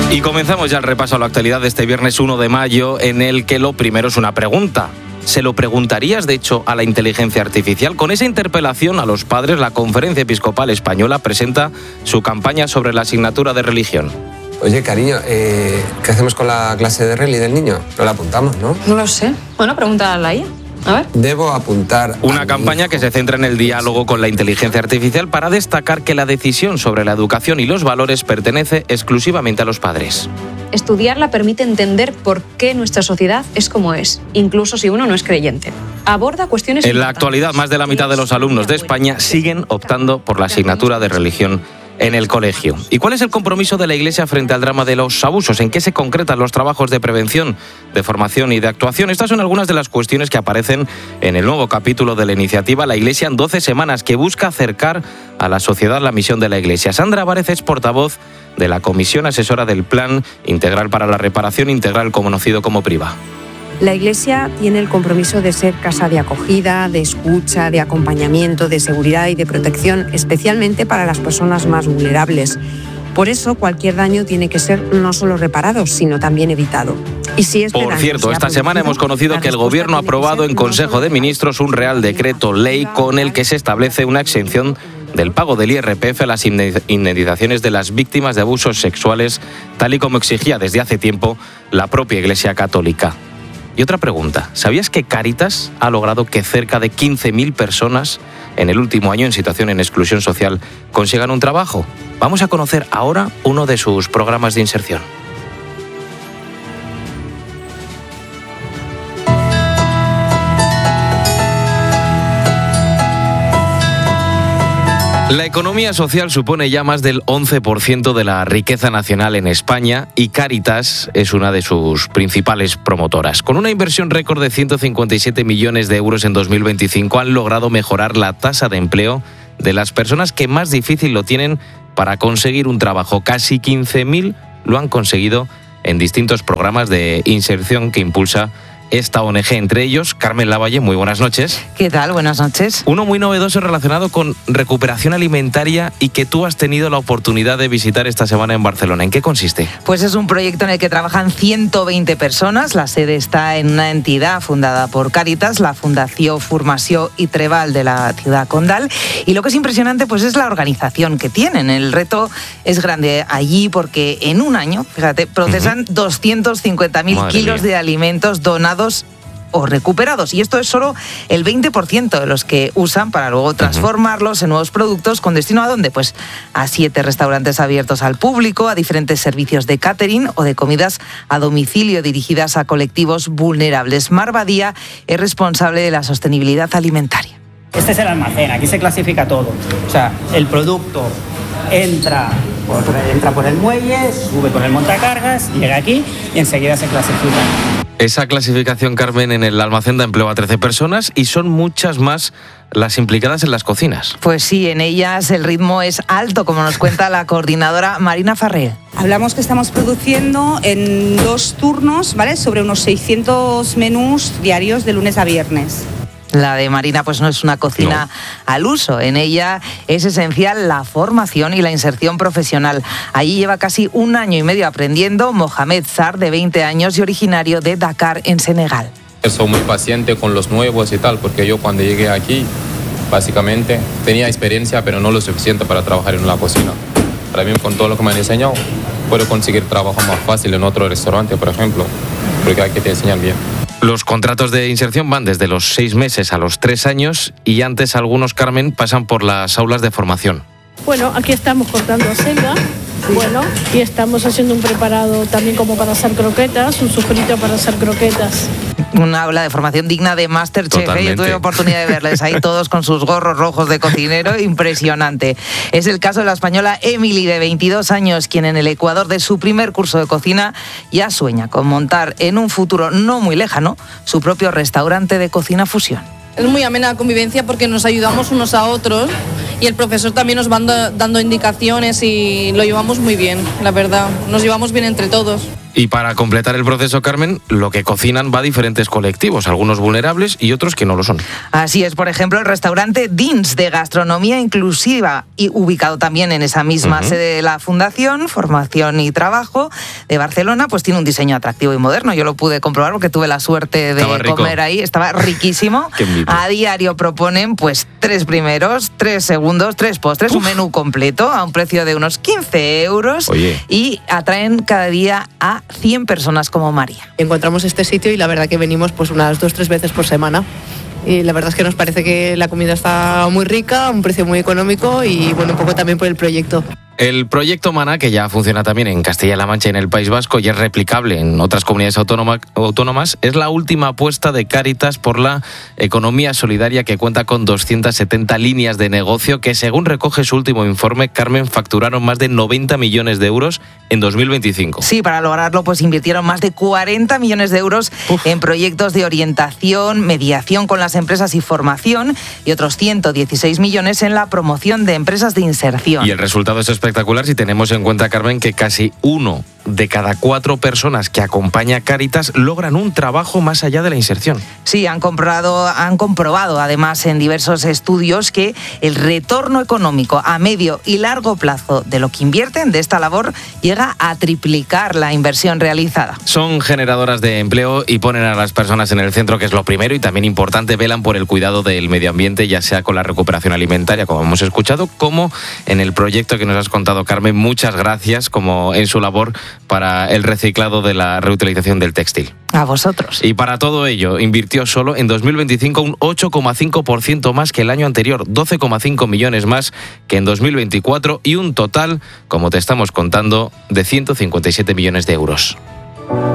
Y comenzamos ya el repaso a la actualidad de este viernes 1 de mayo, en el que lo primero es una pregunta. ¿Se lo preguntarías, de hecho, a la inteligencia artificial? Con esa interpelación a los padres, la Conferencia Episcopal Española presenta su campaña sobre la asignatura de religión. Oye, cariño, ¿qué hacemos con la clase de reli del niño? No la apuntamos, ¿no? No lo sé. Bueno, pregúntale a ella. A ver. Debo apuntar. Una campaña que se centra en el diálogo con la inteligencia artificial para destacar que la decisión sobre la educación y los valores pertenece exclusivamente a los padres. Estudiarla permite entender por qué nuestra sociedad es como es, incluso si uno no es creyente. Aborda cuestiones En la actualidad, más de la mitad de los alumnos de España siguen optando por la asignatura de religión en el colegio. ¿Y cuál es el compromiso de la Iglesia frente al drama de los abusos? ¿En qué se concretan los trabajos de prevención, de formación y de actuación? Estas son algunas de las cuestiones que aparecen en el nuevo capítulo de la iniciativa La Iglesia en 12 semanas, que busca acercar a la sociedad la misión de la Iglesia. Sandra Bárez es portavoz de la Comisión Asesora del Plan Integral para la Reparación Integral, conocido como PRIVA. La Iglesia tiene el compromiso de ser casa de acogida, de escucha, de acompañamiento, de seguridad y de protección, especialmente para las personas más vulnerables. Por eso, cualquier daño tiene que ser no solo reparado, sino también evitado. Y si este Por cierto, esta semana hemos conocido que el Gobierno ha aprobado en Consejo de Ministros un Real Decreto Ley con el que se establece una exención del pago del IRPF a las indemnizaciones de las víctimas de abusos sexuales, tal y como exigía desde hace tiempo la propia Iglesia Católica. Y otra pregunta, ¿sabías que Cáritas ha logrado que cerca de 15.000 personas en el último año en situación de exclusión social consigan un trabajo? Vamos a conocer ahora uno de sus programas de inserción. La economía social supone ya más del 11% de la riqueza nacional en España y Cáritas es una de sus principales promotoras. Con una inversión récord de 157 millones de euros en 2025 han logrado mejorar la tasa de empleo de las personas que más difícil lo tienen para conseguir un trabajo. Casi 15.000 lo han conseguido en distintos programas de inserción que impulsa esta ONG, entre ellos Carmen Lavalle. Muy buenas noches. ¿Qué tal? Buenas noches. Uno muy novedoso relacionado con recuperación alimentaria y que tú has tenido la oportunidad de visitar esta semana en Barcelona. ¿En qué consiste? Pues es un proyecto en el que trabajan 120 personas. La sede está en una entidad fundada por Cáritas, la Fundació Formació i Treball de la ciudad condal. Y lo que es impresionante pues es la organización que tienen. El reto es grande allí porque en un año, fíjate, procesan 250.000 kilos de alimentos donados o recuperados, y esto es solo el 20% de los que usan para luego transformarlos en nuevos productos con destino ¿a dónde? Pues a 7 restaurantes abiertos al público, a diferentes servicios de catering o de comidas a domicilio dirigidas a colectivos vulnerables. Mar Badía es responsable de la sostenibilidad alimentaria. Este es el almacén, aquí se clasifica todo. O sea, el producto entra por el muelle, sube con el montacargas, llega aquí y enseguida se clasifica. Esa clasificación, Carmen, en el almacén da empleo a 13 personas y son muchas más las implicadas en las cocinas. Pues sí, en ellas el ritmo es alto, como nos cuenta la coordinadora Marina Farrell. Hablamos que estamos produciendo en 2 turnos, ¿vale? Sobre unos 600 menús diarios de lunes a viernes. La de Marina pues no es una cocina al uso. En ella es esencial la formación y la inserción profesional. Allí lleva casi 1 año y medio aprendiendo Mohamed Sar, de 20 años y originario de Dakar, en Senegal. Soy muy paciente con los nuevos y tal, porque yo cuando llegué aquí, básicamente, tenía experiencia, pero no lo suficiente para trabajar en la cocina. Para mí, con todo lo que me han enseñado, puedo conseguir trabajo más fácil en otro restaurante, por ejemplo, porque aquí te enseñan bien. Los contratos de inserción van desde los 6 meses a los 3 años y antes algunos, Carmen, pasan por las aulas de formación. Bueno, aquí estamos cortando selga, y estamos haciendo un preparado también como para hacer croquetas, un sofrito para hacer croquetas. Una aula de formación digna de Masterchef. Yo tuve oportunidad de verles ahí todos con sus gorros rojos de cocinero, impresionante. Es el caso de la española Emily, de 22 años, quien en el Ecuador de su primer curso de cocina ya sueña con montar en un futuro no muy lejano su propio restaurante de cocina fusión. Es muy amena la convivencia porque nos ayudamos unos a otros y el profesor también nos va dando indicaciones y lo llevamos muy bien, la verdad. Nos llevamos bien entre todos. Y para completar el proceso, Carmen, lo que cocinan va a diferentes colectivos, algunos vulnerables y otros que no lo son. Así es, por ejemplo, el restaurante Dins de gastronomía inclusiva y ubicado también en esa misma sede de la Fundación Formación y Trabajo de Barcelona, pues tiene un diseño atractivo y moderno. Yo lo pude comprobar porque tuve la suerte de comer ahí, estaba riquísimo. A diario proponen pues 3 primeros, 3 segundos, 3 postres, un menú completo a un precio de unos 15 euros. Oye. Y atraen cada día a 100 personas como María. Encontramos este sitio y la verdad que venimos pues unas 2-3 veces por semana. Y la verdad es que nos parece que la comida está muy rica, a un precio muy económico y bueno, un poco también por el proyecto. El proyecto Maná, que ya funciona también en Castilla-La Mancha y en el País Vasco y es replicable en otras comunidades autónomas, es la última apuesta de Cáritas por la economía solidaria, que cuenta con 270 líneas de negocio que, según recoge su último informe, Carmen, facturaron más de 90 millones de euros en 2025. Sí, para lograrlo pues invirtieron más de 40 millones de euros en proyectos de orientación, mediación con las empresas y formación, y otros 116 millones en la promoción de empresas de inserción. Y el resultado es espectacular si tenemos en cuenta, Carmen, que casi 1 de cada 4 personas que acompaña a Cáritas logran un trabajo más allá de la inserción. Sí, han comprobado además en diversos estudios que el retorno económico a medio y largo plazo de lo que invierten de esta labor llega a triplicar la inversión realizada. Son generadoras de empleo y ponen a las personas en el centro, que es lo primero y también importante. Velan por el cuidado del medio ambiente, ya sea con la recuperación alimentaria, como hemos escuchado, como en el proyecto que nos has contado, Carmen. Muchas gracias, como en su labor para el reciclado de la reutilización del textil. A vosotros. Y para todo ello, invirtió solo en 2025 un 8,5% más que el año anterior, 12,5 millones más que en 2024 y un total, como te estamos contando, de 157 millones de euros.